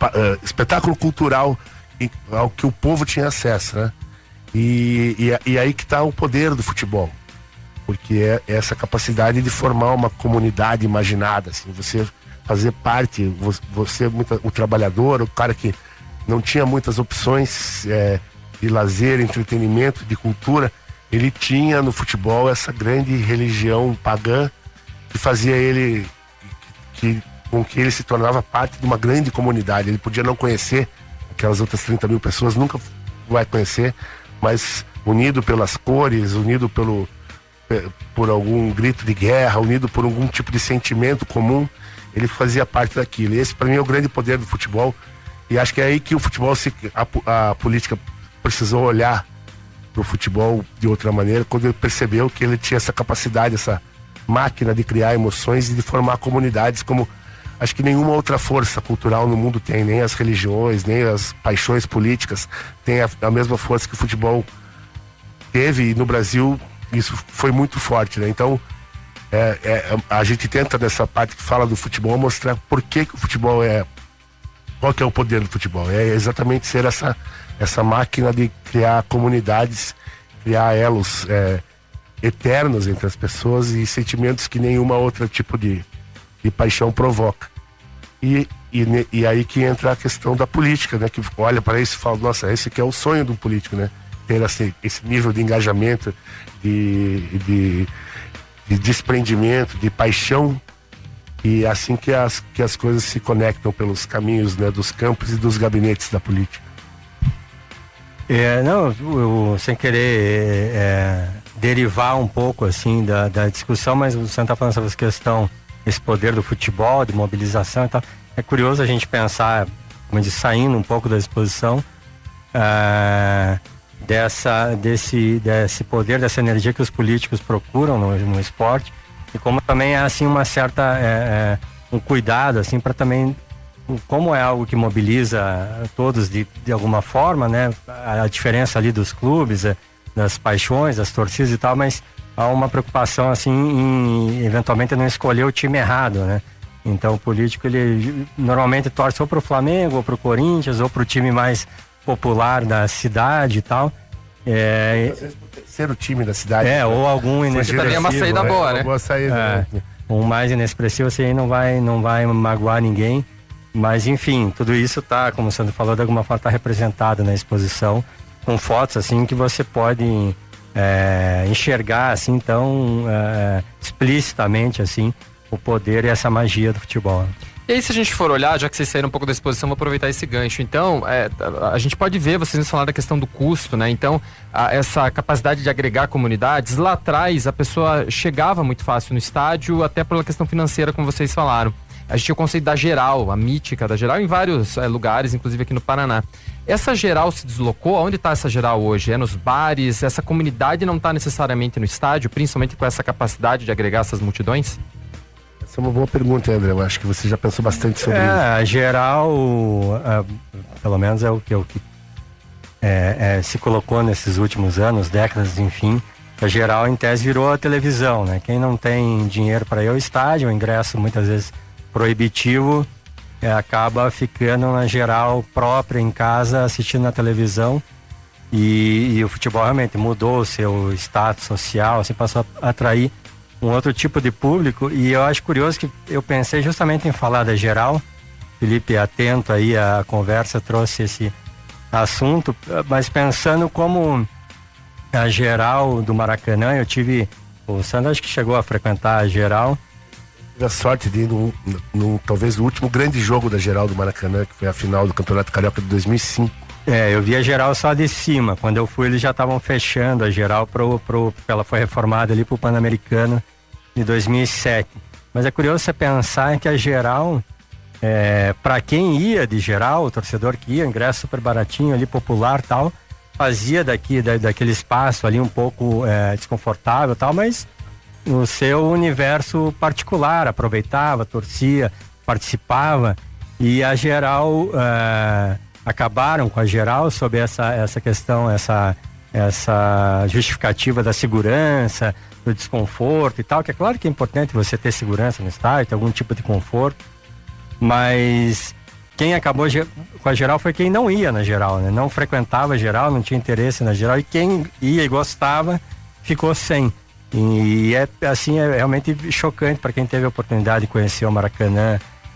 espetáculo cultural ao que o povo tinha acesso, né? E aí que está o poder do futebol, porque é essa capacidade de formar uma comunidade imaginada, assim, você fazer parte, você o trabalhador, o cara que não tinha muitas opções de lazer, entretenimento, de cultura, ele tinha no futebol essa grande religião pagã que fazia ele, com que ele se tornava parte de uma grande comunidade. Ele podia não conhecer aquelas outras 30 mil pessoas, nunca vai conhecer, mas unido pelas cores, unido por algum grito de guerra, unido por algum tipo de sentimento comum, ele fazia parte daquilo. E esse, para mim, é o grande poder do futebol. E acho que é aí que o futebol, a política precisou olhar para o futebol de outra maneira, quando ele percebeu que ele tinha essa capacidade, essa máquina de criar emoções e de formar comunidades como acho que nenhuma outra força cultural no mundo tem, nem as religiões, nem as paixões políticas tem a mesma força que o futebol teve, e no Brasil isso foi muito forte, né? Então a gente tenta, nessa parte que fala do futebol, mostrar por que o futebol qual que é o poder do futebol. É exatamente ser essa máquina de criar comunidades, criar elos eternos entre as pessoas e sentimentos que nenhuma outra tipo de paixão provoca. E aí que entra a questão da política, né? Que olha para isso e fala, nossa, esse aqui é o sonho do político, né? Ter esse nível de engajamento, de desprendimento, de paixão, e assim que as coisas se conectam pelos caminhos, né, dos campos e dos gabinetes da política. Eu sem querer derivar um pouco assim da discussão, mas você está falando sobre essa questão, esse poder do futebol, de mobilização e tal. É curioso a gente pensar, como eu disse, saindo um pouco da exposição, desse poder, dessa energia que os políticos procuram no esporte, e como também é assim uma certa um cuidado assim para também, como é algo que mobiliza todos de alguma forma, né? A diferença ali dos clubes, das paixões, das torcidas e tal, mas há uma preocupação assim em eventualmente não escolher o time errado, né? Então o político, ele normalmente torce ou pro Flamengo, ou pro Corinthians, ou pro time mais popular da cidade e tal. Ser o time da cidade. Ou algum inexpressivo. Também é uma saída boa, né? Boa saída, né? Um mais inexpressivo, assim, aí não vai magoar ninguém. Mas, enfim, tudo isso tá, como o Sandro falou, de alguma forma tá representado na exposição, com fotos, assim, que você pode enxergar, assim, tão explicitamente, assim, o poder e essa magia do futebol. E aí, se a gente for olhar, já que vocês saíram um pouco da exposição, vou aproveitar esse gancho. Então, a gente pode ver, vocês nos falaram da questão do custo, né? Então, essa capacidade de agregar comunidades, lá atrás a pessoa chegava muito fácil no estádio, até pela questão financeira, como vocês falaram. A gente tinha o conceito da Geral, a mítica da Geral, em vários lugares, inclusive aqui no Paraná. Essa Geral se deslocou? Onde está essa Geral hoje? É nos bares? Essa comunidade não está necessariamente no estádio, principalmente com essa capacidade de agregar essas multidões? Essa é uma boa pergunta, André. Eu acho que você já pensou bastante sobre isso. A Geral, pelo menos é o que se colocou nesses últimos anos, décadas, enfim. A Geral, em tese, virou a televisão, né? Quem não tem dinheiro para ir ao estádio, o ingresso muitas vezes proibitivo, acaba ficando na Geral própria, em casa, assistindo na televisão. E o futebol realmente mudou o seu status social, assim, passou a atrair um outro tipo de público. E eu acho curioso que eu pensei justamente em falar da Geral. Felipe, atento aí à conversa, trouxe esse assunto, mas pensando como a Geral do Maracanã, o Sandro acho que chegou a frequentar a Geral. Tive a sorte de ir talvez o último grande jogo da Geral do Maracanã, que foi a final do Campeonato Carioca de 2005. Eu vi a Geral só de cima. Quando eu fui, eles já estavam fechando a Geral porque ela foi reformada ali pro Pan-Americano de 2007. Mas é curioso você pensar que a Geral, para quem ia de Geral, o torcedor que ia, ingresso super baratinho ali, popular e tal, fazia daquele espaço ali um pouco desconfortável e tal, mas no seu universo particular, aproveitava, torcia, participava. E a Geral, acabaram com a Geral sob essa questão, essa justificativa da segurança, do desconforto e tal, que é claro que é importante você ter segurança no estádio, ter algum tipo de conforto, mas quem acabou com a geral foi quem não ia na geral, né? Não frequentava a geral, não tinha interesse na geral, e quem ia e gostava ficou sem. E é assim, é realmente chocante para quem teve a oportunidade de conhecer o Maracanã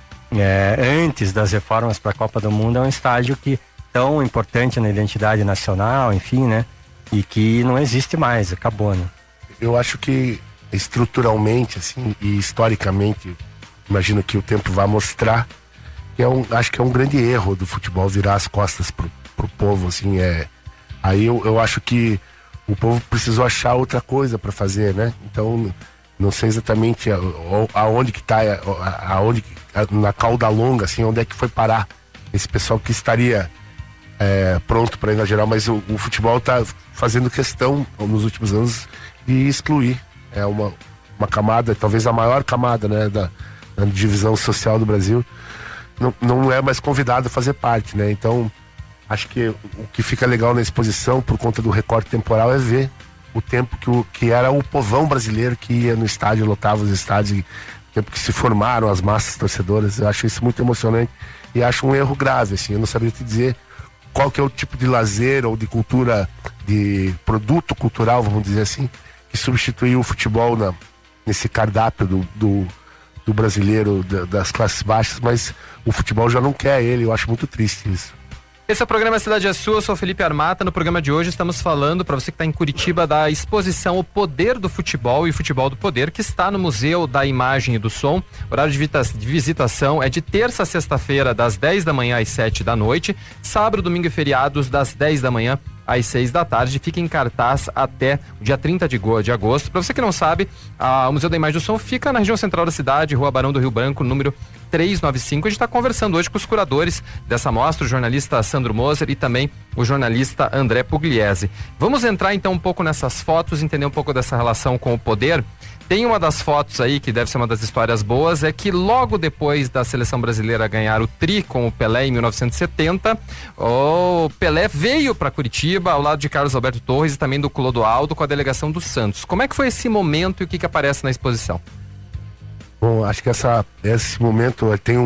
antes das reformas para a Copa do Mundo. É um estádio que tão importante na identidade nacional, enfim, né? E que não existe mais, acabou, né? Eu acho que estruturalmente, assim, e historicamente, imagino que o tempo vai mostrar que acho que é um grande erro do futebol virar as costas pro povo, assim, aí eu acho que o povo precisou achar outra coisa para fazer, né? Então, não sei exatamente aonde que tá, na cauda longa, assim, onde é que foi parar esse pessoal que estaria pronto para ir na geral, mas o futebol tá fazendo questão, nos últimos anos, de excluir uma camada, talvez a maior camada, né, da divisão social do Brasil, não é mais convidado a fazer parte, né? Então, acho que o que fica legal na exposição, por conta do recorte temporal, é ver o tempo que era o povão brasileiro que ia no estádio, lotava os estádios, o tempo que se formaram as massas torcedoras. Eu acho isso muito emocionante e acho um erro grave, assim. Eu não saberia te dizer qual que é o tipo de lazer ou de cultura, de produto cultural, vamos dizer assim, que substituiu o futebol nesse cardápio do brasileiro, das classes baixas, mas o futebol já não quer ele. Eu acho muito triste isso. Esse é o programa Cidade é Sua, eu sou o Felipe Armata. No programa de hoje estamos falando, para você que está em Curitiba, da exposição O Poder do Futebol e Futebol do Poder, que está no Museu da Imagem e do Som. O horário de visitação é de terça a sexta-feira, das 10 da manhã às 7 da noite, sábado, domingo e feriados, das 10 da manhã às 6 da tarde. Fica em cartaz até o dia 30 de agosto. Para você que não sabe, o Museu da Imagem e do Som fica na região central da cidade, Rua Barão do Rio Branco, número 395. A gente está conversando hoje com os curadores dessa mostra, o jornalista Sandro Moser e também o jornalista André Pugliese. Vamos entrar então um pouco nessas fotos, entender um pouco dessa relação com o poder. Tem uma das fotos aí que deve ser uma das histórias boas, é que logo depois da seleção brasileira ganhar o tri com o Pelé em 1970, o Pelé veio para Curitiba ao lado de Carlos Alberto Torres e também do Clodoaldo com a delegação do Santos. Como é que foi esse momento e o que aparece na exposição? Bom, acho que esse momento tem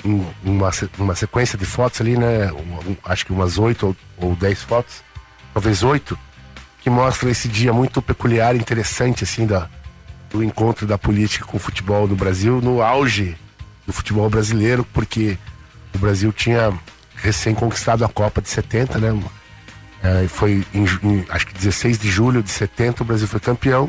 uma sequência de fotos ali, né? Acho que umas 8 ou 10 fotos, talvez 8, que mostram esse dia muito peculiar e interessante, assim, do encontro da política com o futebol do Brasil, no auge do futebol brasileiro, porque o Brasil tinha recém conquistado a Copa de 70, né? Foi acho que 16 de julho de 70 o Brasil foi campeão.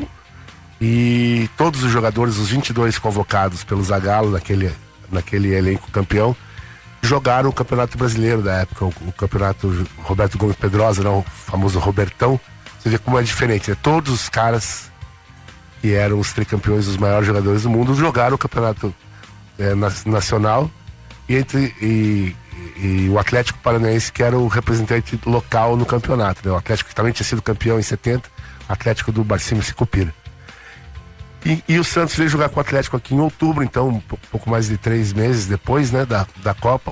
E todos os jogadores, os 22 convocados pelo Zagallo naquele elenco campeão, jogaram o Campeonato Brasileiro da época, o Campeonato Roberto Gomes Pedrosa, não, o famoso Robertão. Você vê como é diferente, né? Todos os caras que eram os tricampeões, os maiores jogadores do mundo, jogaram o Campeonato Nacional e o Atlético Paranaense, que era o representante local no campeonato, né? O Atlético que também tinha sido campeão em 70, Atlético do Barcimo Sicupira. E o Santos veio jogar com o Atlético aqui em outubro, então um pouco mais de 3 meses depois, né, da Copa.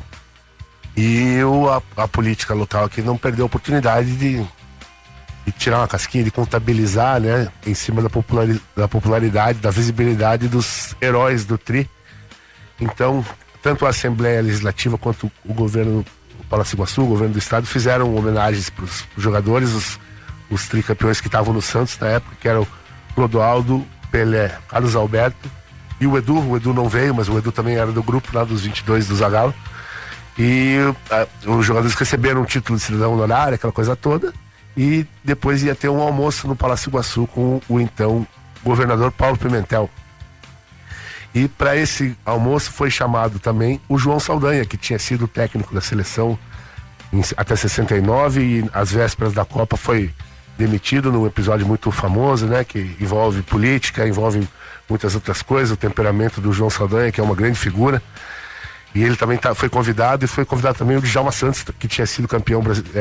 E a política local aqui não perdeu a oportunidade de tirar uma casquinha, de contabilizar, né, em cima da popularidade, da visibilidade dos heróis do Tri. Então, tanto a Assembleia Legislativa quanto o governo do Palácio Iguaçu, o governo do Estado, fizeram homenagens para os jogadores, os tricampeões que estavam no Santos na época, que eram o Clodoaldo, Pelé, Carlos Alberto e o Edu não veio, mas o Edu também era do grupo lá dos 22 do Zagallo. E os jogadores receberam um título de cidadão honorário, aquela coisa toda, e depois ia ter um almoço no Palácio Iguaçu com o então governador Paulo Pimentel. E para esse almoço foi chamado também o João Saldanha, que tinha sido técnico da seleção até 69 e às vésperas da Copa foi demitido num episódio muito famoso, né, que envolve política, envolve muitas outras coisas, o temperamento do João Saldanha, que é uma grande figura. E ele também foi convidado, e foi convidado também o Djalma Santos, que tinha sido campeão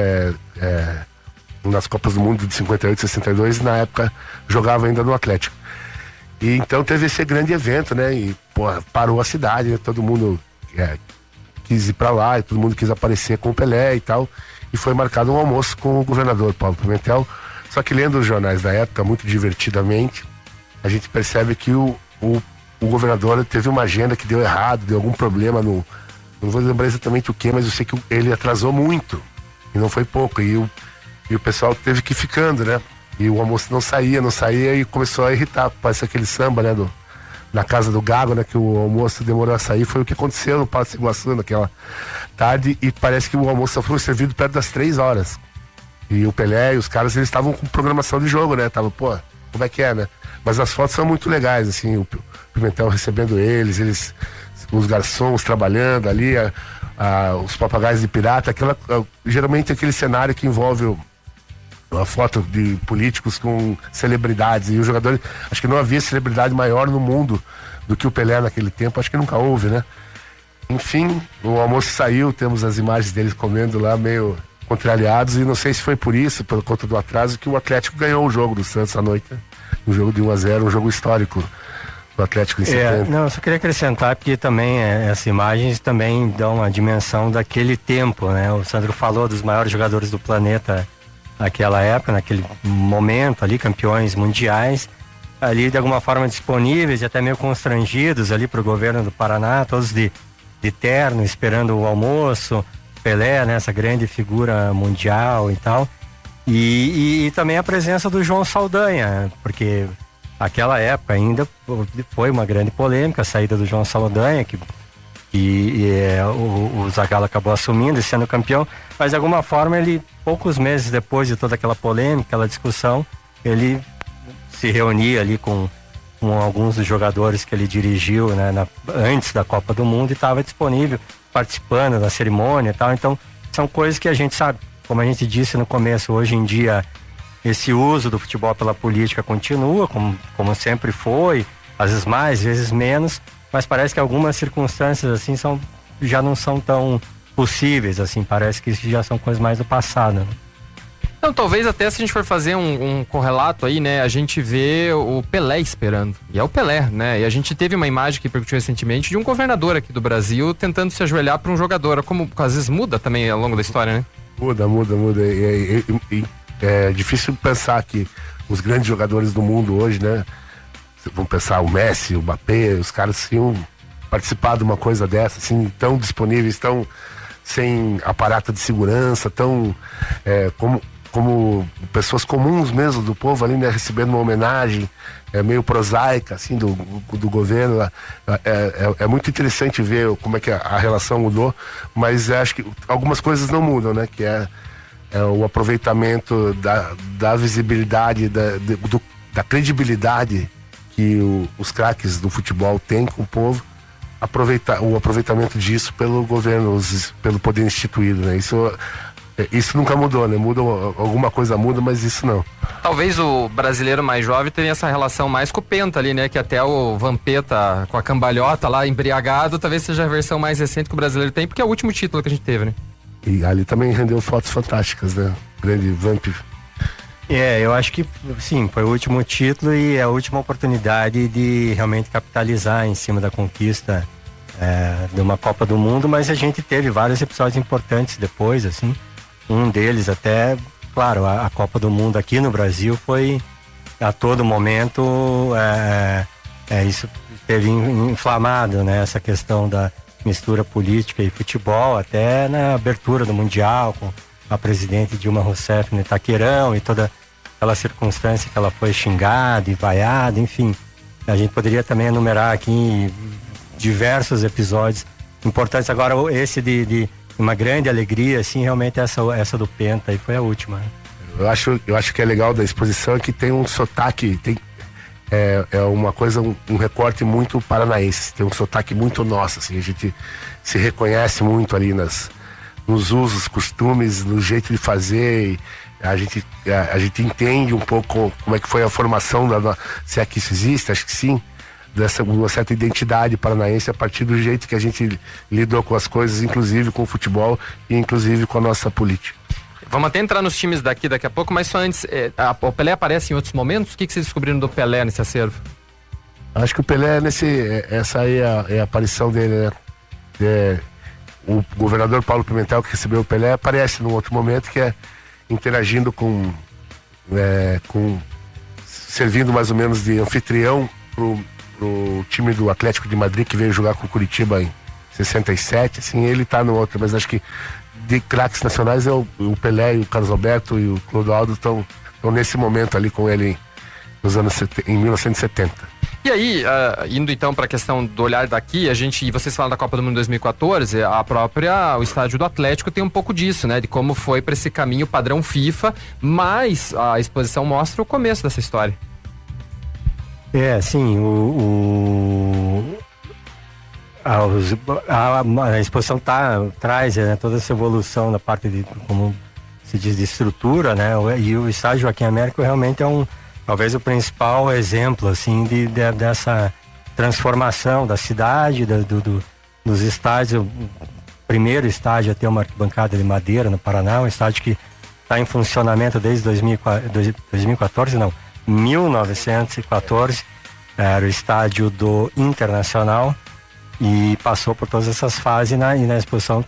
nas Copas do Mundo de 58 e 62, e na época jogava ainda no Atlético. E então teve esse grande evento, né, e parou a cidade, né, todo mundo quis ir para lá, e todo mundo quis aparecer com o Pelé e tal, e foi marcado um almoço com o governador Paulo Pimentel. Só que lendo os jornais da época, muito divertidamente, a gente percebe que o governador teve uma agenda que deu errado, deu algum problema não vou lembrar exatamente o que, mas eu sei que ele atrasou muito, e não foi pouco, e o pessoal teve que ir ficando, né? E o almoço não saía e começou a irritar. Parece aquele samba, né? Na casa do Gago, né? Que o almoço demorou a sair. Foi o que aconteceu no Palácio Iguaçu naquela tarde. E parece que o almoço só foi servido perto das 3 horas. E o Pelé e os caras, eles estavam com programação de jogo, né? Tava, pô, como é que é, né? Mas as fotos são muito legais, assim. O Pimentel recebendo eles, os garçons trabalhando ali, os papagaios de pirata. Geralmente aquele cenário que envolve uma foto de políticos com celebridades, e os jogadores, acho que não havia celebridade maior no mundo do que o Pelé naquele tempo, acho que nunca houve, né? Enfim, o almoço saiu, temos as imagens deles comendo lá meio contrariados, e não sei se foi por isso, pelo conta do atraso, que o Atlético ganhou o jogo do Santos à noite, né? Um jogo de 1-0, um jogo histórico do Atlético em 70. Não, eu só queria acrescentar, porque também essas imagens também dão uma dimensão daquele tempo, né? O Sandro falou dos maiores jogadores do planeta naquela época, naquele momento ali, campeões mundiais, ali de alguma forma disponíveis e até meio constrangidos ali para o governo do Paraná, todos de terno, esperando o almoço, Pelé, né, essa grande figura mundial e tal, e também a presença do João Saldanha, porque aquela época ainda foi uma grande polêmica a saída do João Saldanha, o Zagallo acabou assumindo e sendo campeão, mas de alguma forma ele, poucos meses depois de toda aquela polêmica, aquela discussão, ele se reunia ali com alguns dos jogadores que ele dirigiu, né, antes da Copa do Mundo, e estava disponível, participando da cerimônia e tal. Então são coisas que a gente sabe, como a gente disse no começo, hoje em dia esse uso do futebol pela política continua, como sempre foi, às vezes mais, às vezes menos, mas parece que algumas circunstâncias assim já não são tão possíveis, assim, parece que isso já são coisas mais do passado, né? Então, talvez até se a gente for fazer um correlato aí, né, a gente vê o Pelé esperando, e é o Pelé, né, e a gente teve uma imagem que repercutiu recentemente de um governador aqui do Brasil tentando se ajoelhar para um jogador, como às vezes muda também ao longo da história, né? Muda. É difícil pensar que os grandes jogadores do mundo hoje, né, vamos pensar o Messi, o Mbappé, os caras iam participar de uma coisa dessa, assim, tão disponíveis, tão sem aparato de segurança, tão como pessoas comuns mesmo do povo ali, né, recebendo uma homenagem meio prosaica, assim, do governo. É muito interessante ver como é que a relação mudou, mas acho que algumas coisas não mudam, né, que é o aproveitamento da visibilidade, da credibilidade que os craques do futebol têm com o povo, o aproveitamento disso pelo governo, pelo poder instituído, né? Isso nunca mudou, né? Alguma coisa muda, mas isso não. Talvez o brasileiro mais jovem tenha essa relação mais com o Penta ali, né? Que até o Vampeta com a cambalhota lá, embriagado, talvez seja a versão mais recente que o brasileiro tem, porque é o último título que a gente teve, né? E ali também rendeu fotos fantásticas, né? Grande Vamp. Eu acho que sim, foi o último título e a última oportunidade de realmente capitalizar em cima da conquista de uma Copa do Mundo, mas a gente teve vários episódios importantes depois, assim. Um deles até, claro, a Copa do Mundo aqui no Brasil foi a todo momento, isso teve inflamado, né? Essa questão da mistura política e futebol, até na abertura do Mundial, com a presidente Dilma Rousseff no Itaquerão e toda aquela circunstância que ela foi xingada e vaiada, enfim. A gente poderia também enumerar aqui diversos episódios importantes. Agora, esse de uma grande alegria, assim, realmente essa do Penta aí foi a última, né? Eu acho que é legal da exposição é que tem um sotaque, uma coisa, um recorte muito paranaense, tem um sotaque muito nosso, assim, a gente se reconhece muito ali nos usos, costumes, no jeito de fazer, a gente entende um pouco como é que foi a formação se é que isso existe, acho que sim, uma certa identidade paranaense a partir do jeito que a gente lidou com as coisas, inclusive com o futebol e inclusive com a nossa política. Vamos até entrar nos times daqui a pouco, mas só antes, o Pelé aparece em outros momentos? O que vocês descobriram do Pelé nesse acervo? Acho que o Pelé, essa aí é a aparição dele, né? O governador Paulo Pimentel, que recebeu o Pelé, aparece num outro momento, que é interagindo com servindo mais ou menos de anfitrião pro time do Atlético de Madrid, que veio jogar com o Curitiba 67, assim, ele tá no outro, mas acho que de craques nacionais é o Pelé, o Carlos Alberto e o Clodoaldo estão nesse momento ali com ele em 1970. E aí, indo então para a questão do olhar daqui, e vocês falam da Copa do Mundo 2014, o estádio do Atlético tem um pouco disso, né? De como foi para esse caminho padrão FIFA, mas a exposição mostra o começo dessa história. Sim, a exposição traz, né, toda essa evolução na parte de, como se diz, de estrutura, né? E o estádio Joaquim Américo realmente é talvez o principal exemplo, assim, dessa transformação da cidade, dos estádios. O primeiro estádio a ter uma arquibancada de madeira no Paraná, um estádio que está em funcionamento desde 1914, era o estádio do Internacional e passou por todas essas fases, e na exposição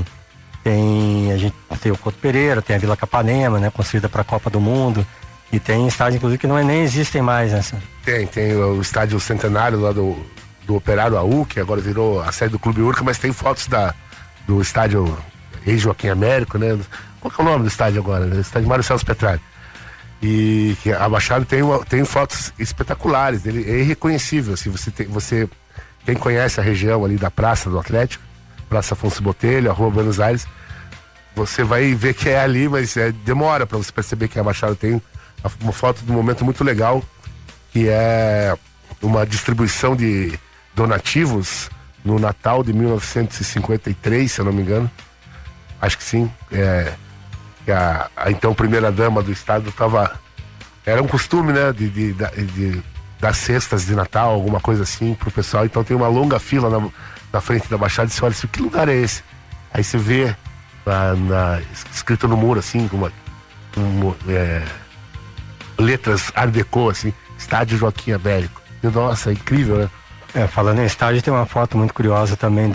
a gente tem o Couto Pereira, tem a Vila Capanema, né, construída para a Copa do Mundo. E tem estádios, inclusive, que nem existem mais, né? Tem o estádio Centenário lá do Operário AU, que agora virou a sede do Clube Urca, mas tem fotos do estádio ex-Joaquim Américo, né? Qual que é o nome do estádio agora? Né? O estádio Mário Celso Petralha. E que a Baixada tem fotos espetaculares, ele é irreconhecível. Assim, quem conhece a região ali da Praça do Atlético, Praça Afonso Botelho, a Rua Buenos Aires, você vai ver que é ali, mas demora para você perceber que a Baixada tem uma foto de um momento muito legal, que é uma distribuição de donativos no Natal de 1953, se eu não me engano. Acho que sim. A então primeira-dama do estado era um costume, né, de das cestas de Natal, alguma coisa assim, pro pessoal. Então tem uma longa fila na frente da Baixada e você olha assim, que lugar é esse? Aí você vê escrito no muro, assim, letras Art Deco, assim, Estádio Joaquim Américo. E, nossa, é incrível, né? Falando em estádio, tem uma foto muito curiosa também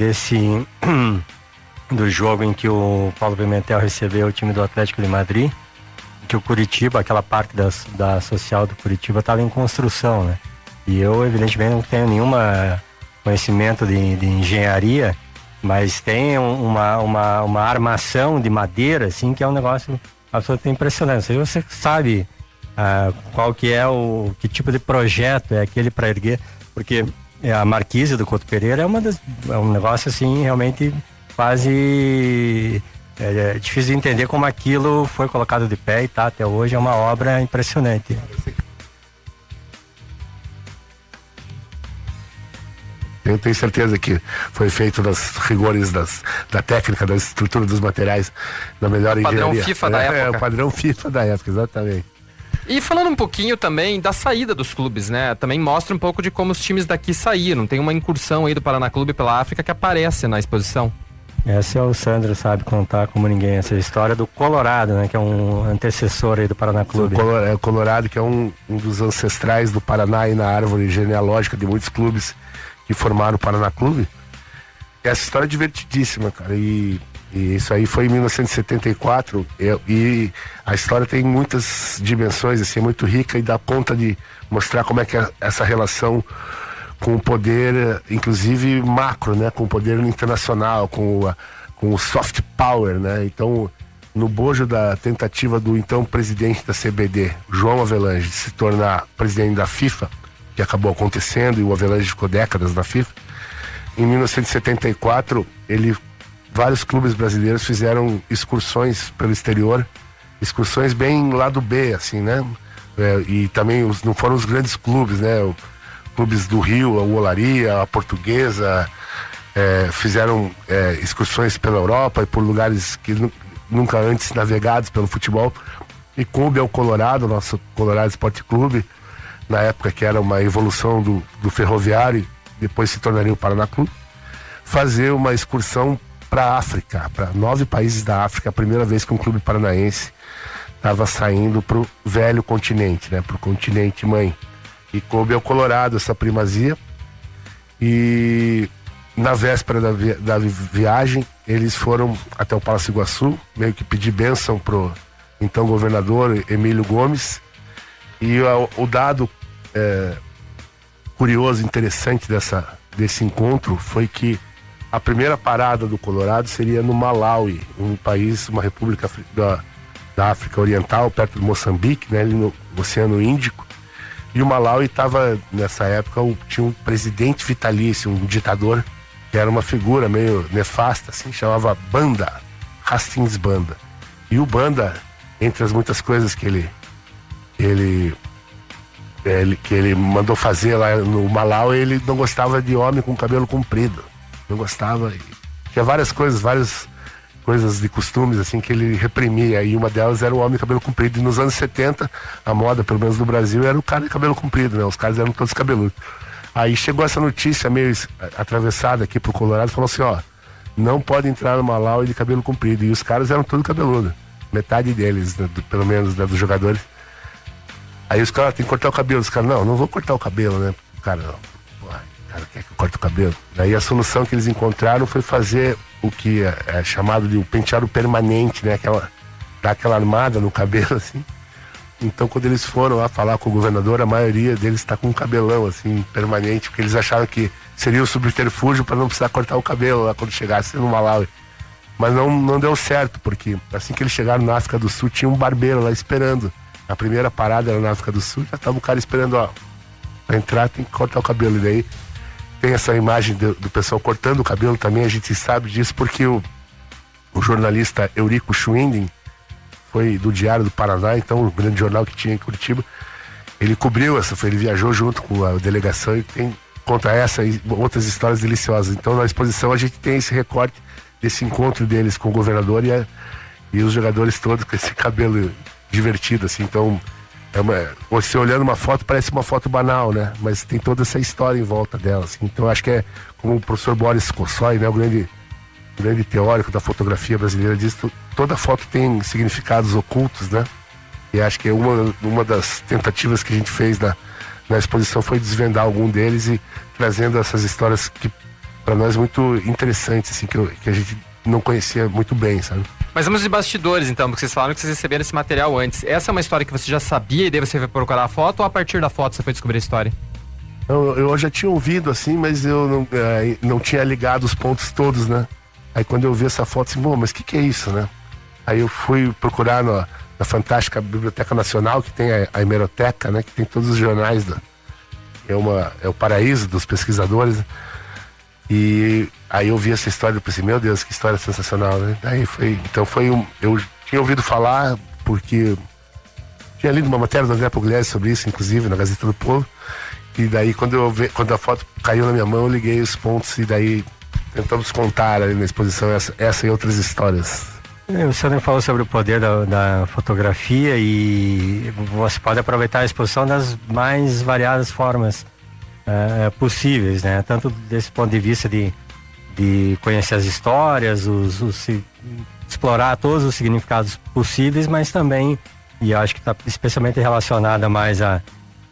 do jogo em que o Paulo Pimentel recebeu o time do Atlético de Madrid, que o Curitiba, aquela parte da social do Curitiba estava em construção, né? E eu, evidentemente, não tenho nenhum conhecimento de engenharia, mas tem uma armação de madeira, assim, que é um negócio absolutamente impressionante. Não sei se você sabe qual que é que tipo de projeto é aquele para erguer, porque a marquise do Couto Pereira é um negócio assim realmente quase difícil de entender como aquilo foi colocado de pé e tá até hoje, é uma obra impressionante. Eu tenho certeza que foi feito nos rigores da técnica, da estrutura dos materiais, da melhor engenharia. Padrão FIFA da época. O padrão FIFA da época, exatamente. E falando um pouquinho também da saída dos clubes, né? Também mostra um pouco de como os times daqui saíram. Tem uma incursão aí do Paraná Clube pela África que aparece na exposição. Essa é o Sandro, sabe contar como ninguém, essa história do Colorado, né? Que é um antecessor aí do Paraná Clube. O Colorado, que é um dos ancestrais do Paraná e na árvore genealógica de muitos clubes que formaram o Paraná Clube. Essa história é divertidíssima, cara, e isso aí foi em 1974 e a história tem muitas dimensões, assim, é muito rica e dá conta de mostrar como é que é essa relação com o poder, inclusive macro, né, com o poder internacional, com o soft power, né. Então, no bojo da tentativa do então presidente da CBD, João Avelange, de se tornar presidente da FIFA, que acabou acontecendo, e o Avelange ficou décadas na FIFA. Em 1974, vários clubes brasileiros fizeram excursões pelo exterior, excursões bem lado B, assim, né? E também não foram os grandes clubes, né? Clubes do Rio, a Olaria, a Portuguesa, fizeram excursões pela Europa e por lugares que nunca antes navegados pelo futebol. E coube ao Colorado, nosso Colorado Esporte Clube, na época que era uma evolução do ferroviário, depois se tornaria o Paraná Clube, fazer uma excursão para a África, para 9 países da África, a primeira vez que um clube paranaense estava saindo para o velho continente, né, para o continente mãe. E coube ao Colorado essa primazia. E na véspera da viagem, eles foram até o Palácio Iguaçu, meio que pedir bênção pro então governador Emílio Gomes. E o dado curioso, interessante desse encontro foi que a primeira parada do Colorado seria no Malawi, um país, uma república da África Oriental, perto de Moçambique, né, ali no Oceano Índico. E o Malawi estava, nessa época, tinha um presidente vitalício, um ditador, que era uma figura meio nefasta, assim, chamava Banda, Hastings Banda. E o Banda, entre as muitas coisas que ele mandou fazer lá no Malawi, ele não gostava de homem com cabelo comprido. Não gostava. Tinha várias coisas de costumes assim que ele reprimia, e uma delas era o homem de cabelo comprido. E nos anos 70, a moda, pelo menos no Brasil, era o cara de cabelo comprido, né? Os caras eram todos cabeludos. Aí chegou essa notícia meio atravessada aqui pro Colorado, falou assim, ó, não pode entrar no Malawi de cabelo comprido. E os caras eram todos cabeludos. Metade deles, né, pelo menos, né, dos jogadores. Aí os caras, tem que cortar o cabelo. Os caras, não vou cortar o cabelo, né? O cara, não. O cara quer que eu corte o cabelo. Daí a solução que eles encontraram foi fazer o que é chamado de um penteado permanente, né? Dar aquela armada no cabelo, assim. Então, quando eles foram lá falar com o governador, a maioria deles está com um cabelão, assim, permanente, porque eles acharam que seria o subterfúgio para não precisar cortar o cabelo lá quando chegasse no Malawi. Mas não deu certo, porque assim que eles chegaram na África do Sul, tinha um barbeiro lá esperando. A primeira parada era na África do Sul, já estava o cara esperando, ó, pra entrar tem que cortar o cabelo. E daí tem essa imagem do pessoal cortando o cabelo também, a gente sabe disso porque o jornalista Eurico Schwinding, foi do Diário do Paraná, então o grande jornal que tinha em Curitiba, ele cobriu ele viajou junto com a delegação e conta essa e outras histórias deliciosas. Então na exposição a gente tem esse recorte desse encontro deles com o governador e os jogadores todos com esse cabelo divertido, assim. Então você olhando uma foto parece uma foto banal, né? Mas tem toda essa história em volta dela, assim. Então acho que é como o professor Boris Kossoi, né? O grande teórico da fotografia brasileira diz, toda foto tem significados ocultos, né? E acho que uma das tentativas que a gente fez na exposição foi desvendar algum deles e trazendo essas histórias que para nós muito interessantes, assim, que a gente não conhecia muito bem, sabe? Mas vamos de bastidores, então, porque vocês falaram que vocês receberam esse material antes. Essa é uma história que você já sabia e daí você foi procurar a foto, ou a partir da foto você foi descobrir a história? Eu já tinha ouvido, assim, mas eu não tinha ligado os pontos todos, né? Aí quando eu vi essa foto, assim, bom, mas o que é isso, né? Aí eu fui procurar na fantástica Biblioteca Nacional, que tem a hemeroteca, né? Que tem todos os jornais, é o paraíso dos pesquisadores, né? E aí eu vi essa história e pensei, meu Deus, que história sensacional, né? Aí eu tinha ouvido falar, porque tinha lido uma matéria do André Pugliese sobre isso, inclusive, na Gazeta do Povo. E daí quando a foto caiu na minha mão, eu liguei os pontos e daí tentamos contar ali na exposição essa e outras histórias. O senhor falou sobre o poder da fotografia e você pode aproveitar a exposição das mais variadas formas possíveis, né? Tanto desse ponto de vista de conhecer as histórias, explorar todos os significados possíveis, mas também, e eu acho que está especialmente relacionada mais à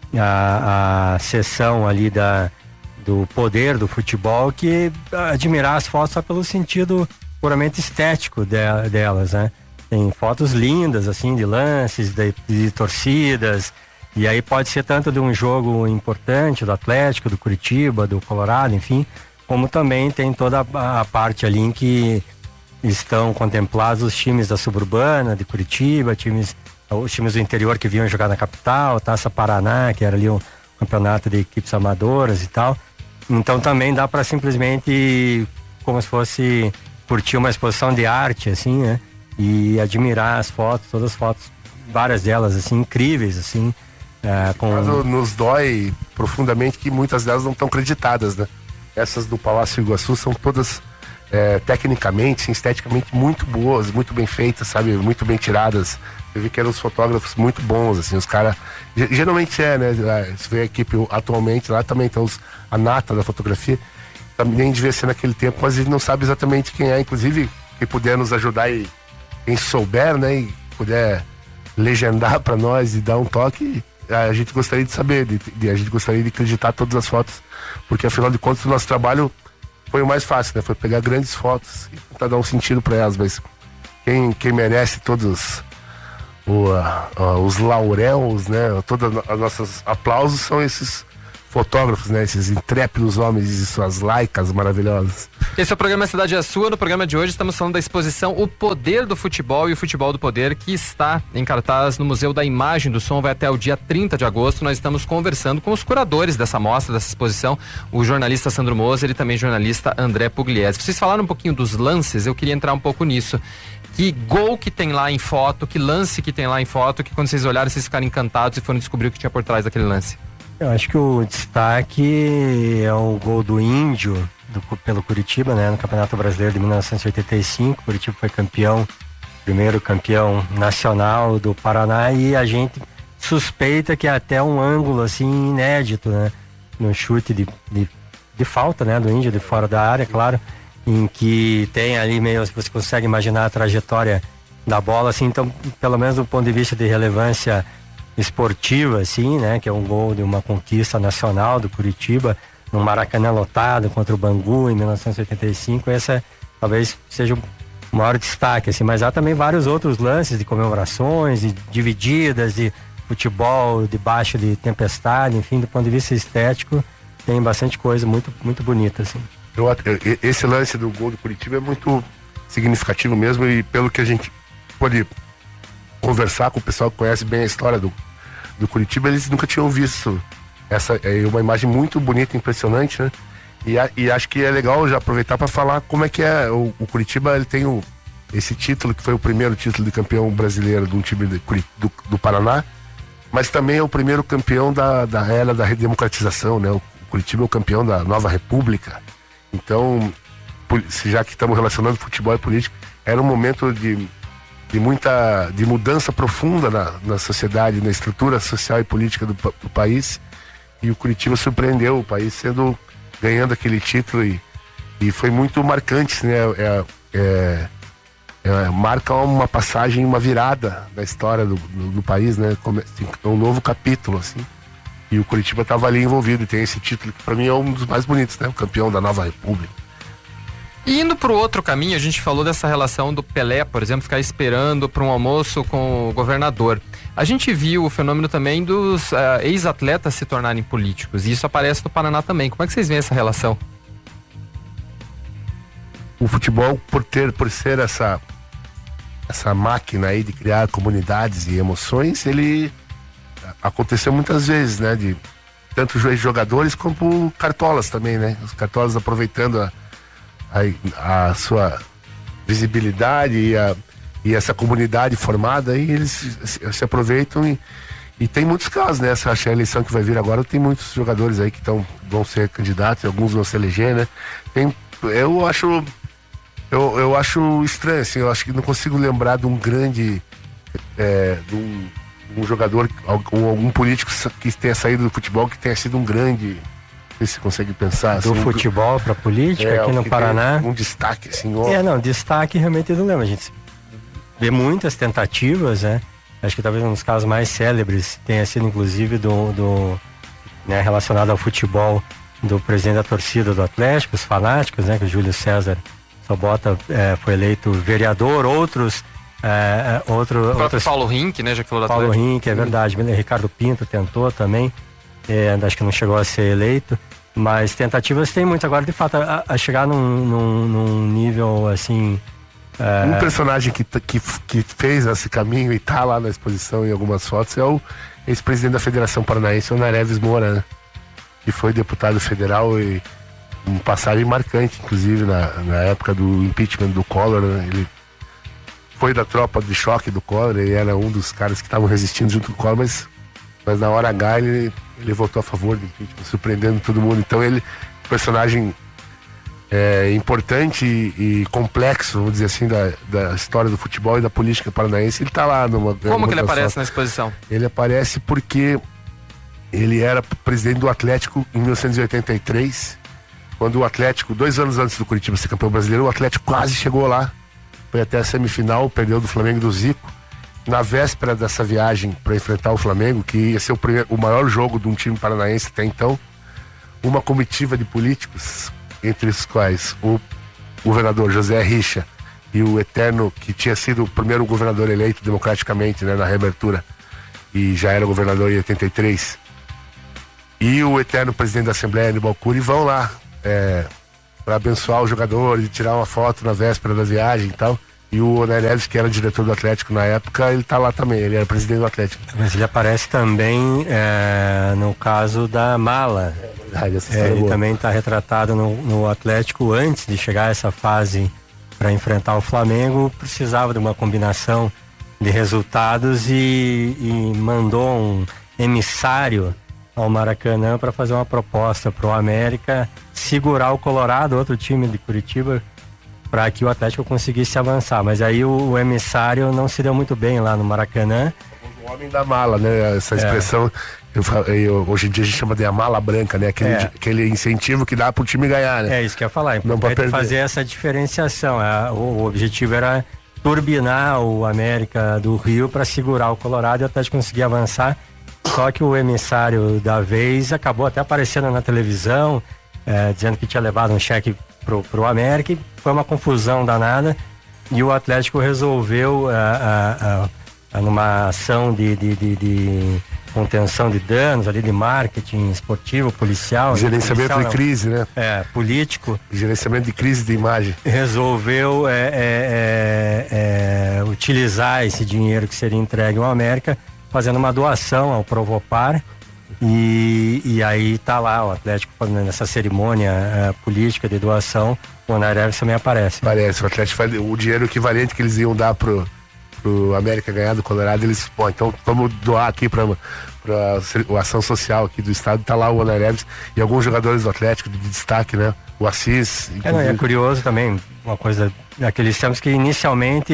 seção ali do poder do futebol, que admirar as fotos só pelo sentido puramente estético delas, né? Tem fotos lindas, assim, de lances, de torcidas, e aí pode ser tanto de um jogo importante, do Atlético, do Curitiba, do Colorado, enfim, como também tem toda a parte ali em que estão contemplados os times da Suburbana, de Curitiba, os times do interior que vinham jogar na capital, Taça Paraná, que era ali um campeonato de equipes amadoras e tal. Então também dá para simplesmente, como se fosse curtir uma exposição de arte, assim, né? E admirar as fotos, todas as fotos, várias delas, assim, incríveis, assim. Nos dói profundamente que muitas delas não estão creditadas, né? Essas do Palácio Iguaçu são todas tecnicamente, esteticamente muito boas, muito bem feitas, sabe? Muito bem tiradas. Eu vi que eram os fotógrafos muito bons, assim, os caras... Geralmente né? Você vê a equipe atualmente, lá também tem a nata da fotografia. Também devia ser naquele tempo, mas a gente não sabe exatamente quem é. Inclusive, quem puder nos ajudar e quem souber, né? E puder legendar para nós e dar um toque, a gente gostaria de saber, a gente gostaria de acreditar todas as fotos, porque afinal de contas o nosso trabalho foi o mais fácil, né? Foi pegar grandes fotos e tentar dar um sentido para elas, mas quem merece todos os lauréus, né? Todos os nossos aplausos são esses fotógrafos, né? Esses intrépidos homens e suas laicas maravilhosas. Esse é o programa Cidade é Sua. No programa de hoje estamos falando da exposição O Poder do Futebol e o Futebol do Poder, que está em cartaz no Museu da Imagem do Som, vai até o dia 30 de agosto. Nós estamos conversando com os curadores dessa mostra, dessa exposição, o jornalista Sandro Moser e também o jornalista André Pugliese. Vocês falaram um pouquinho dos lances, eu queria entrar um pouco nisso. Que gol que tem lá em foto, que lance que tem lá em foto, que quando vocês olharam vocês ficaram encantados e foram descobrir o que tinha por trás daquele lance? Eu acho que o destaque é o gol do Índio pelo Curitiba, né, no Campeonato Brasileiro de 1985. Curitiba foi campeão, primeiro campeão nacional do Paraná, e a gente suspeita que é até um ângulo assim inédito, né, no chute de falta, né, do Índio de fora da área, claro, em que tem ali meio, você consegue imaginar a trajetória da bola, assim. Então, pelo menos do ponto de vista de relevância esportiva, assim, né, que é um gol de uma conquista nacional do Curitiba no Maracanã lotado contra o Bangu em 1985, essa talvez seja o maior destaque, assim. Mas há também vários outros lances de comemorações, de divididas, de futebol debaixo de tempestade, enfim, do ponto de vista estético tem bastante coisa muito, muito bonita, assim. Esse lance do gol do Curitiba é muito significativo mesmo, e pelo que a gente pode conversar com o pessoal que conhece bem a história do Curitiba, eles nunca tinham visto essa, é uma imagem muito bonita, impressionante, né? E acho que é legal já aproveitar para falar como é que é o Curitiba. Ele tem esse título, que foi o primeiro título de campeão brasileiro de um time do Paraná, mas também é o primeiro campeão da era da redemocratização, né? O Curitiba é o campeão da nova república. Então, já que estamos relacionando futebol e política, era um momento de mudança profunda na sociedade, na estrutura social e política do país, e o Curitiba surpreendeu o país ganhando aquele título, e foi muito marcante, né? Marca uma passagem, uma virada da história do país, né? É um novo capítulo, assim, e o Curitiba estava ali envolvido, e tem esse título que para mim é um dos mais bonitos, né? O campeão da nova república. E indo para o outro caminho, a gente falou dessa relação do Pelé, por exemplo, ficar esperando para um almoço com o governador. A gente viu o fenômeno também dos ex-atletas se tornarem políticos, e isso aparece no Paraná também. Como é que vocês veem essa relação? O futebol, por ser essa máquina aí de criar comunidades e emoções, ele aconteceu muitas vezes, né? De tanto jogadores como cartolas também, né? Os cartolas aproveitando a sua visibilidade e essa comunidade formada, e eles se aproveitam, e tem muitos casos, né? Acho que a eleição que vai vir agora tem muitos jogadores aí que vão ser candidatos, alguns vão se eleger, né? Eu acho estranho, assim, eu acho que não consigo lembrar de um grande um jogador, algum político que tenha saído do futebol que tenha sido um grande. Você consegue pensar do assim, futebol para política aqui no Paraná? Um destaque, assim. Destaque realmente não lembro. A gente vê muitas tentativas, né? Acho que talvez um dos casos mais célebres tenha sido, inclusive, né, relacionado ao futebol, do presidente da torcida do Atlético, os fanáticos, né? Que o Júlio César Sobota foi eleito vereador, outros. Paulo Rink, né? Já que falou da Paulo Rink, é verdade. Ricardo Pinto tentou também. Acho que não chegou a ser eleito, mas tentativas tem muitas. Agora, de fato, a chegar num nível assim. Um personagem que fez esse caminho e tá lá na exposição em algumas fotos é o ex-presidente da Federação Paranaense, o Nereves Moura, né? Que foi deputado federal, e uma passagem marcante, inclusive na época do impeachment do Collor, né? Ele foi da tropa de choque do Collor, e era um dos caras que estavam resistindo junto com o Collor, mas na hora H ele votou a favor do impeachment, surpreendendo todo mundo. Então ele, personagem importante e complexo, vamos dizer assim, da história do futebol e da política paranaense, ele está lá numa... Como que ele aparece na exposição? Ele aparece porque ele era presidente do Atlético em 1983, quando o Atlético, 2 anos antes do Curitiba ser campeão brasileiro, o Atlético quase chegou lá, foi até a semifinal, perdeu do Flamengo e do Zico. Na véspera dessa viagem para enfrentar o Flamengo, que ia ser o maior jogo de um time paranaense até então, uma comitiva de políticos, entre os quais o governador José Richa e o eterno, que tinha sido o primeiro governador eleito democraticamente, né, na reabertura, e já era governador em 83, e o eterno presidente da Assembleia, Aníbal Cury, vão lá para abençoar o jogador e tirar uma foto na véspera da viagem e tal. E o Odair Neves, que era o diretor do Atlético na época, ele tá lá também, ele era presidente do Atlético. Mas ele aparece também no caso da mala. Ele também está retratado no Atlético antes de chegar a essa fase para enfrentar o Flamengo. Precisava de uma combinação de resultados e mandou um emissário ao Maracanã para fazer uma proposta para o América segurar o Colorado, outro time de Curitiba, para que o Atlético conseguisse avançar. Mas aí o emissário não se deu muito bem lá no Maracanã. O homem da mala, né? Essa expressão, hoje em dia a gente chama de a mala branca, né? Aquele incentivo que dá pro time ganhar, né? É isso que eu ia falar. Não pode fazer essa diferenciação. O objetivo era turbinar o América do Rio para segurar o Colorado e o Atlético conseguir avançar. Só que o emissário da vez acabou até aparecendo na televisão, dizendo que tinha levado um cheque pro América, e foi uma confusão danada, e o Atlético resolveu numa ação de contenção de danos ali, de marketing esportivo, policial, gerenciamento de crise, né? Político, gerenciamento de crise de imagem, resolveu utilizar esse dinheiro que seria entregue ao América, fazendo uma doação ao Provopar. E aí tá lá o Atlético nessa cerimônia política de doação. O Odair Neves também aparece. O Atlético faz o dinheiro equivalente que eles iam dar pro América ganhar do Colorado. Eles, então vamos doar aqui pra ação social aqui do estado. Tá lá o Odair Neves e alguns jogadores do Atlético de destaque, né? O Assis. É curioso também, uma coisa naqueles tempos que inicialmente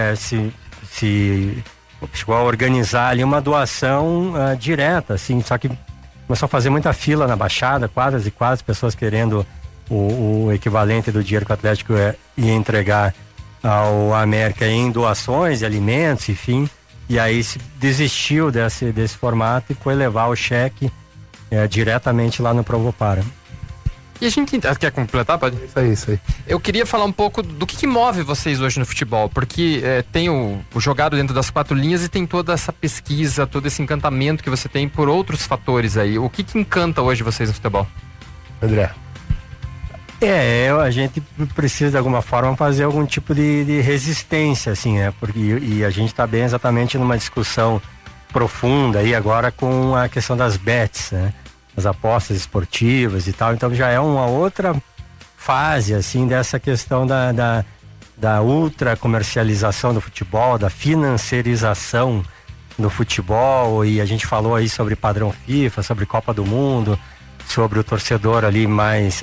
chegou a organizar ali uma doação direta, assim, só que começou a fazer muita fila na Baixada, quadras e quadras, pessoas querendo o equivalente do dinheiro que o Atlético ia entregar ao América em doações, alimentos, enfim, e aí se desistiu desse formato e foi levar o cheque diretamente lá no Provopar. E a gente quer completar, pode? Isso aí. Eu queria falar um pouco do que move vocês hoje no futebol, porque tem o jogado dentro das 4 linhas e tem toda essa pesquisa, todo esse encantamento que você tem por outros fatores aí. O que encanta hoje vocês no futebol? André. A gente precisa de alguma forma fazer algum tipo de resistência, assim, né? E a gente está bem exatamente numa discussão profunda aí agora com a questão das bets, né? As apostas esportivas e tal, então já é uma outra fase, assim, dessa questão da ultra comercialização do futebol, da financiarização do futebol, e a gente falou aí sobre padrão FIFA, sobre Copa do Mundo, sobre o torcedor ali mais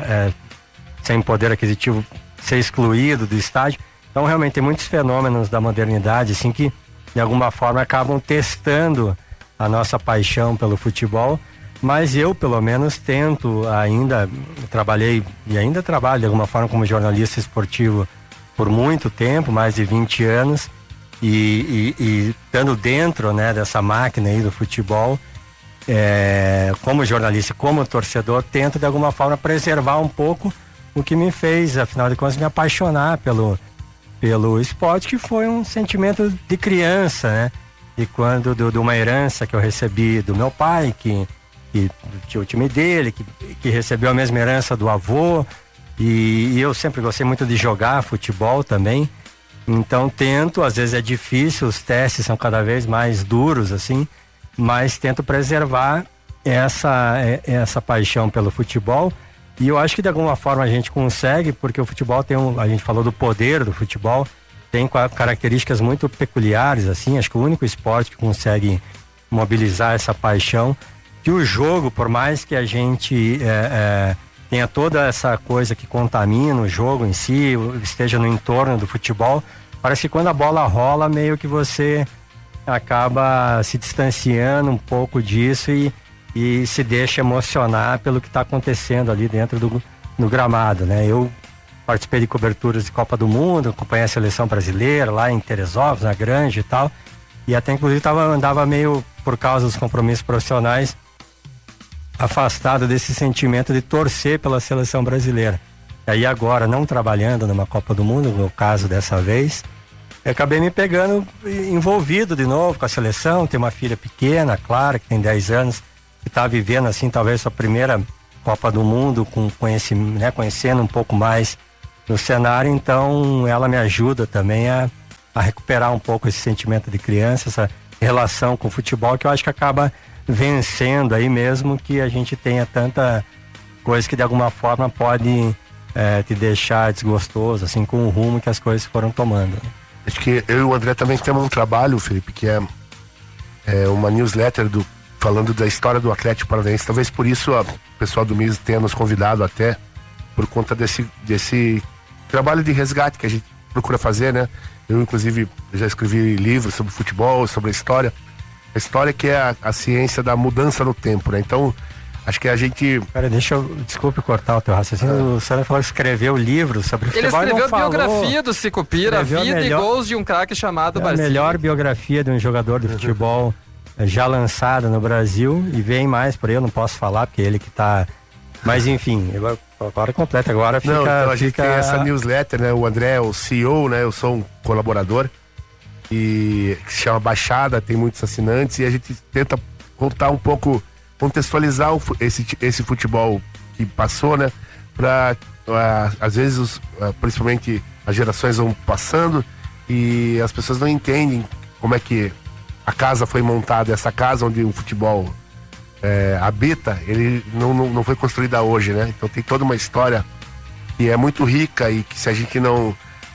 sem poder aquisitivo ser excluído do estádio. Então realmente tem muitos fenômenos da modernidade, assim, que de alguma forma acabam testando a nossa paixão pelo futebol. Mas eu, pelo menos, tento ainda, trabalhei e ainda trabalho de alguma forma como jornalista esportivo por muito tempo, mais de 20 anos, e estando dentro, né, dessa máquina aí do futebol, como jornalista, como torcedor, tento de alguma forma preservar um pouco o que me fez, afinal de contas, me apaixonar pelo esporte, que foi um sentimento de criança, né? E quando de uma herança que eu recebi do meu pai, que tinha o time dele, que recebeu a mesma herança do avô, e eu sempre gostei muito de jogar futebol também, então tento, às vezes é difícil, os testes são cada vez mais duros, assim, mas tento preservar essa paixão pelo futebol, e eu acho que de alguma forma a gente consegue, porque o futebol a gente falou do poder do futebol, tem características muito peculiares, assim, acho que o único esporte que consegue mobilizar essa paixão. Que o jogo, por mais que a gente tenha toda essa coisa que contamina o jogo em si, esteja no entorno do futebol, parece que quando a bola rola, meio que você acaba se distanciando um pouco disso e se deixa emocionar pelo que está acontecendo ali dentro do gramado, né? Eu participei de coberturas de Copa do Mundo, acompanhei a seleção brasileira lá em Teresópolis, na Granja e tal, e até inclusive andava meio, por causa dos compromissos profissionais, afastado desse sentimento de torcer pela seleção brasileira. E aí agora, não trabalhando numa Copa do Mundo, no caso dessa vez, eu acabei me pegando envolvido de novo com a seleção. Tenho uma filha pequena, Clara, que tem 10 anos, está vivendo assim talvez sua primeira Copa do Mundo, conhecendo um pouco mais do cenário, então ela me ajuda também a recuperar um pouco esse sentimento de criança, essa relação com o futebol, que eu acho que acaba vencendo aí, mesmo que a gente tenha tanta coisa que de alguma forma pode te deixar desgostoso, assim, com o rumo que as coisas foram tomando. Acho que eu e o André também temos um trabalho, Felipe, que é uma newsletter falando da história do Atlético Paranaense. Talvez por isso o pessoal do MIS tenha nos convidado, até por conta desse trabalho de resgate que a gente procura fazer, né? Eu, inclusive, já escrevi livros sobre futebol, sobre a história. A história que é a ciência da mudança no tempo, né? Então, acho que a gente... Cara, desculpe cortar o teu raciocínio. O Sandro falou que escreveu livro sobre futebol. Ele escreveu a biografia do Sicupira, vida e gols de um craque chamado Marcinho. A melhor biografia de um jogador de futebol já lançada no Brasil, e vem mais por aí, eu não posso falar, porque ele que tá... Mas enfim, agora completa, agora fica... Não, então a gente tem essa newsletter, né? O André é o CEO, né? Eu sou um colaborador, que se chama Baixada, tem muitos assinantes, e a gente tenta contar um pouco, contextualizar esse futebol que passou, né? Às vezes, principalmente as gerações vão passando e as pessoas não entendem como é que a casa foi montada, essa casa onde o futebol habita, ele não foi construída hoje, né? Então tem toda uma história que é muito rica e que, se a gente não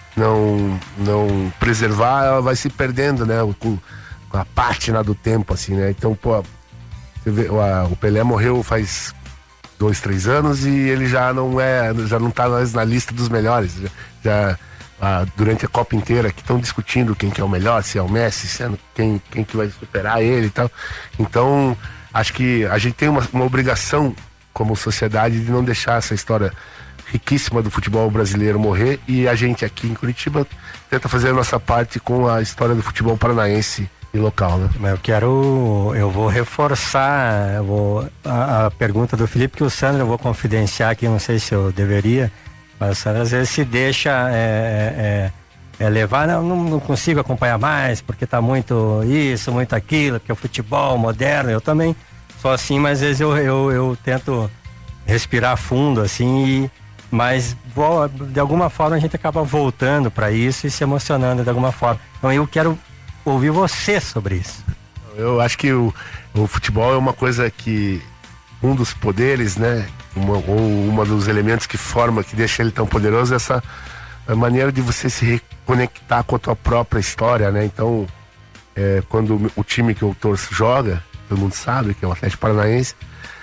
preservar, ela vai se perdendo, né? Com a pátina do tempo, assim, né? Então, pô, você vê, o Pelé morreu faz 2, 3 anos e ele já não tá mais na lista dos melhores. Durante a Copa inteira que estão discutindo quem que é o melhor, se é o Messi, se é quem que vai superar ele e tal. Então, acho que a gente tem uma obrigação como sociedade de não deixar essa história riquíssima do futebol brasileiro morrer, e a gente aqui em Curitiba tenta fazer a nossa parte com a história do futebol paranaense e local, né? Eu vou reforçar a pergunta do Felipe, que o Sandro eu vou confidenciar aqui, não sei se eu deveria, mas o Sandro às vezes se deixa levar, não consigo acompanhar mais, porque tá muito isso, muito aquilo, porque é o futebol moderno, eu também sou assim, mas às vezes eu tento respirar fundo, assim, mas de alguma forma a gente acaba voltando para isso e se emocionando de alguma forma. Então eu quero ouvir você sobre isso. Eu acho que o futebol é uma coisa que, um dos poderes, né, uma dos elementos que deixa ele tão poderoso, é essa maneira de você se reconectar com a tua própria história, né? Então, quando o time que eu torço joga, todo mundo sabe que é o Atlético Paranaense,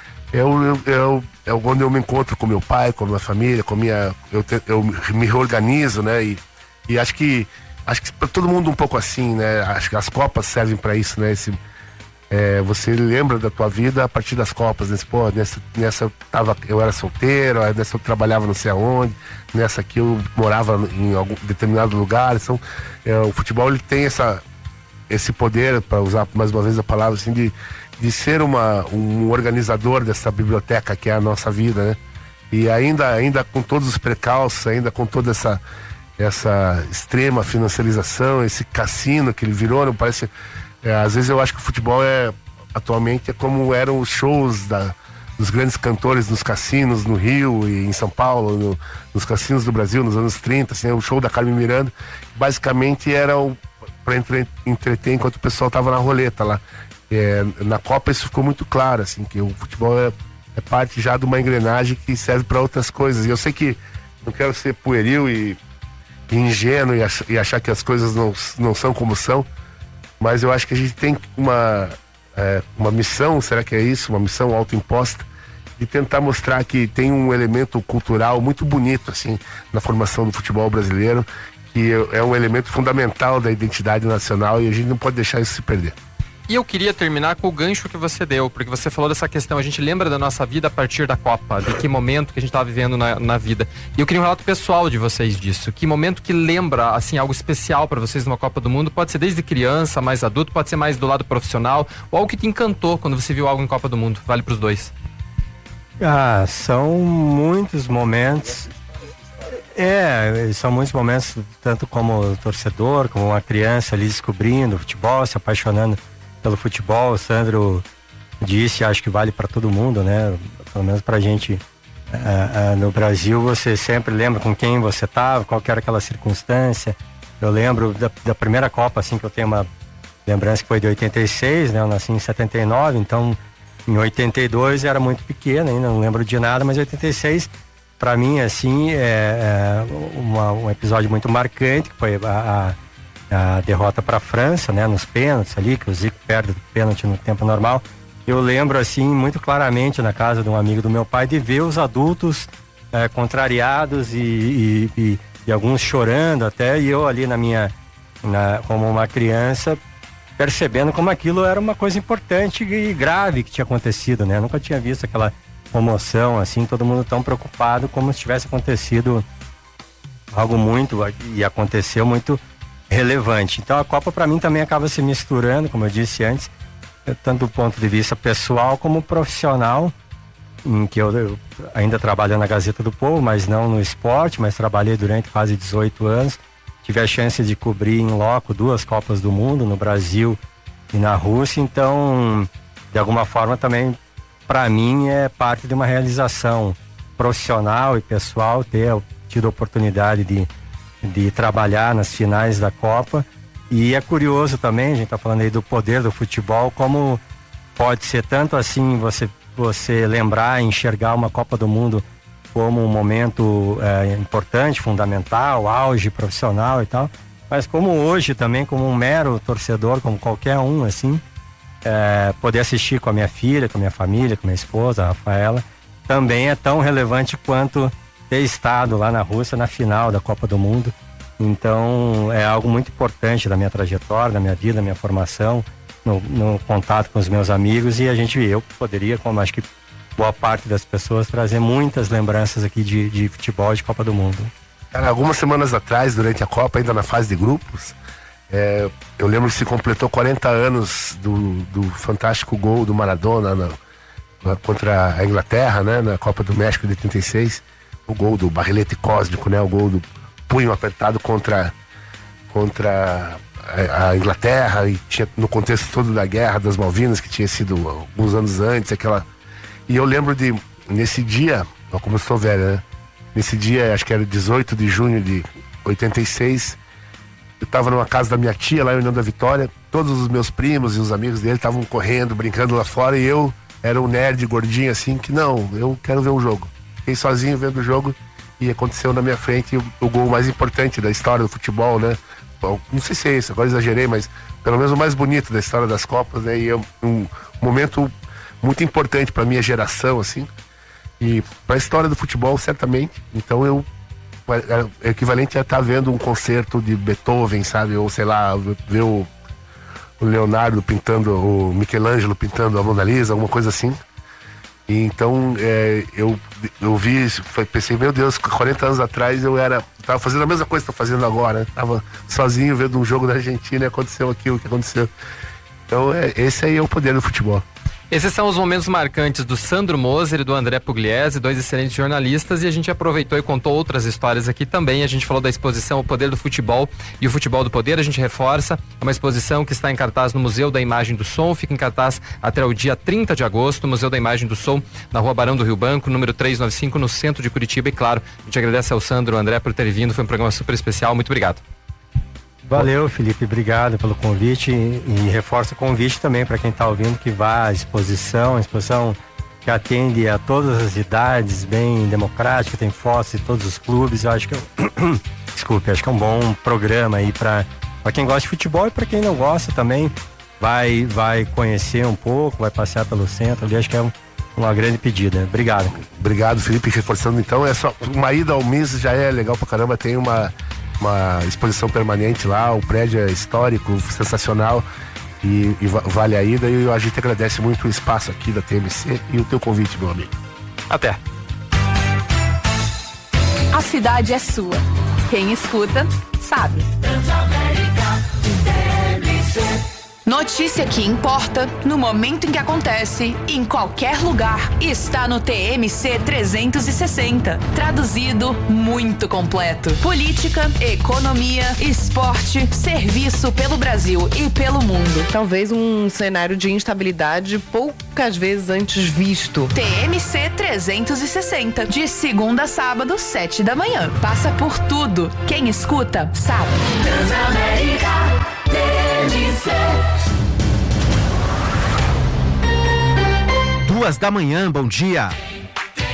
é onde eu me encontro com meu pai, com a minha família, eu me reorganizo, né? E acho que para todo mundo um pouco assim, né? Acho que as Copas servem para isso, né? Você lembra da tua vida a partir das Copas, né? Pô, nessa eu era solteiro, nessa eu trabalhava não sei aonde, nessa aqui eu morava em algum determinado lugar. Então, o futebol ele tem esse poder, para usar mais uma vez a palavra assim, de ser um organizador dessa biblioteca que é a nossa vida, né? E ainda com todos os precalços, ainda com toda essa extrema financiarização, esse cassino que ele virou, não parece... às vezes eu acho que o futebol atualmente é como eram os shows dos grandes cantores nos cassinos no Rio e em São Paulo, nos cassinos do Brasil nos anos 30, assim, o show da Carmen Miranda, basicamente era para entreter enquanto o pessoal estava na roleta lá. Na Copa isso ficou muito claro, assim, que o futebol é parte já de uma engrenagem que serve para outras coisas. E eu sei que não quero ser pueril e ingênuo e achar que as coisas não são como são, mas eu acho que a gente tem uma missão, será que é isso? Uma missão autoimposta, de tentar mostrar que tem um elemento cultural muito bonito, assim, na formação do futebol brasileiro, que é um elemento fundamental da identidade nacional, e a gente não pode deixar isso se perder. E eu queria terminar com o gancho que você deu, porque você falou dessa questão, a gente lembra da nossa vida a partir da Copa, de que momento que a gente estava vivendo na vida. E eu queria um relato pessoal de vocês disso. Que momento que lembra, assim, algo especial para vocês numa Copa do Mundo? Pode ser desde criança, mais adulto, pode ser mais do lado profissional, ou algo que te encantou quando você viu algo em Copa do Mundo. Vale para os dois. São muitos momentos. São muitos momentos, tanto como torcedor, como uma criança ali descobrindo o futebol, se apaixonando pelo futebol. O Sandro disse, acho que vale para todo mundo, né? Pelo menos pra gente no Brasil, você sempre lembra com quem você estava, qual que era aquela circunstância. Eu lembro da primeira Copa, assim, que eu tenho uma lembrança que foi de 86, né? Eu nasci em 79, então em 82 era muito pequeno ainda, não lembro de nada, mas 86 para mim, assim, um episódio muito marcante, que foi a derrota para a França, né? Nos pênaltis ali, que o Zico perde o pênalti no tempo normal. Eu lembro, assim, muito claramente na casa de um amigo do meu pai, de ver os adultos contrariados e alguns chorando até, e eu ali como uma criança, percebendo como aquilo era uma coisa importante e grave que tinha acontecido, né? Eu nunca tinha visto aquela comoção, assim, todo mundo tão preocupado como se tivesse acontecido algo e aconteceu muito relevante. Então a Copa para mim também acaba se misturando, como eu disse antes, tanto do ponto de vista pessoal como profissional, em que eu ainda trabalho na Gazeta do Povo, mas não no esporte, mas trabalhei durante quase 18 anos. Tive a chance de cobrir em loco 2 Copas do Mundo, no Brasil e na Rússia, então, de alguma forma também, para mim, é parte de uma realização profissional e pessoal, ter tido a oportunidade de trabalhar nas finais da Copa. E é curioso também, a gente está falando aí do poder do futebol, como pode ser tanto assim você lembrar, enxergar uma Copa do Mundo como um momento importante, fundamental, auge profissional e tal, mas como hoje também, como um mero torcedor, como qualquer um, assim, poder assistir com a minha filha, com a minha família, com a minha esposa, a Rafaela, também é tão relevante quanto ter estado lá na Rússia na final da Copa do Mundo. Então é algo muito importante da minha trajetória, da minha vida, da minha formação, no contato com os meus amigos, e eu poderia, como acho que boa parte das pessoas, trazer muitas lembranças aqui de futebol, de Copa do Mundo. Cara, algumas semanas atrás, durante a Copa, ainda na fase de grupos, eu lembro que se completou 40 anos do fantástico gol do Maradona contra a Inglaterra, né, na Copa do México de 86, o gol do barrilete cósmico, né, o gol do punho apertado contra a Inglaterra, e tinha no contexto todo da Guerra das Malvinas, que tinha sido alguns anos antes, e eu lembro nesse dia, como eu sou velho, né? Nesse dia, acho que era 18 de junho de 86, eu estava numa casa da minha tia, lá em União da Vitória, todos os meus primos e os amigos dele estavam correndo, brincando lá fora, e eu era um nerd gordinho assim, que não, eu quero ver um jogo. Fiquei sozinho vendo o jogo, e aconteceu na minha frente o gol mais importante da história do futebol, né? Bom, não sei se é isso, agora exagerei, mas pelo menos o mais bonito da história das Copas, né? E é um momento muito importante para minha geração, assim, e para a história do futebol, certamente. Então é equivalente a estar vendo um concerto de Beethoven, sabe? Ou sei lá, ver o Leonardo pintando, o Michelangelo pintando a Mona Lisa, alguma coisa assim. E então eu vi isso, pensei, meu Deus, 40 anos atrás eu tava fazendo a mesma coisa que estou fazendo agora, né? Tava sozinho vendo um jogo da Argentina e aconteceu aquilo que aconteceu. Então esse aí é o poder do futebol. Esses são os momentos marcantes do Sandro Moser e do André Pugliese, 2 excelentes jornalistas, e a gente aproveitou e contou outras histórias aqui também. A gente falou da exposição O Poder do Futebol e o Futebol do Poder, a gente reforça, é uma exposição que está em cartaz no Museu da Imagem do Som, fica em cartaz até o dia 30 de agosto, Museu da Imagem do Som, na Rua Barão do Rio Branco, número 395, no centro de Curitiba. E claro, a gente agradece ao Sandro e ao André por terem vindo, foi um programa super especial, muito obrigado. Valeu, Felipe, obrigado pelo convite, e reforço o convite também para quem está ouvindo que vá à exposição que atende a todas as idades, bem democrática, tem fotos de todos os clubes. Eu acho que acho que é um bom programa aí para quem gosta de futebol, e para quem não gosta também vai conhecer um pouco, vai passear pelo centro ali. Acho que é uma grande pedida. Obrigado, Felipe, reforçando então, uma ida ao MIS já é legal pra caramba, tem uma exposição permanente lá, o prédio é histórico, sensacional, e vale a ida, e a gente agradece muito o espaço aqui da TMC e o teu convite, meu amigo. Até. A cidade é sua. Quem escuta, sabe. Notícia que importa, no momento em que acontece, em qualquer lugar, está no TMC 360. Traduzido, muito completo. Política, economia, esporte, serviço pelo Brasil e pelo mundo. Talvez um cenário de instabilidade poucas vezes antes visto. TMC 360, de segunda a sábado, 7 da manhã. Passa por tudo. Quem escuta, sabe. Transamérica TMC. 2 da manhã, bom dia.